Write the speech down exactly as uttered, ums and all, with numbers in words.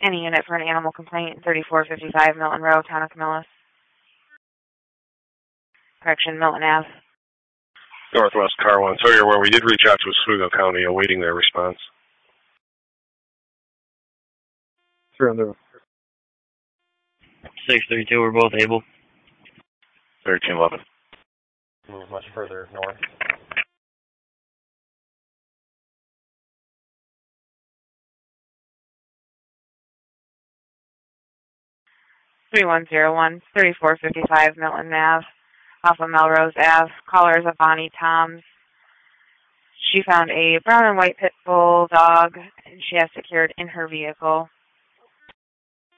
Any unit for an animal complaint, thirty-four fifty-five Milton Road, Town of Camillus. Correction, Milton Ave. Northwest Car one. Sawyer, where we did reach out to Oswego County, awaiting their response. Three on the road. six thirty-two, we're both able. thirteen eleven. Move much further north. three one zero one, thirty-four fifty-five Milton Ave, off of Melrose Ave. Caller is a Bonnie Toms. She found a brown and white pit bull dog, and she has secured in her vehicle.